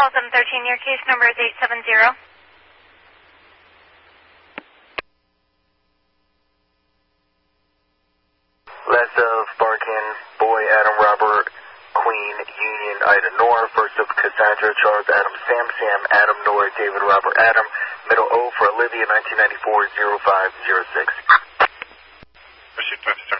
Call 713, your case number is 870. Less of Barkin, Boy, Adam, Robert, Queen, Union, Ida, Nor. First of Cassandra, Charles, Adam, Sam, Sam, Adam, Nor, David, Robert, Adam. Middle O for Olivia, 1994-0506. Pursuit 57.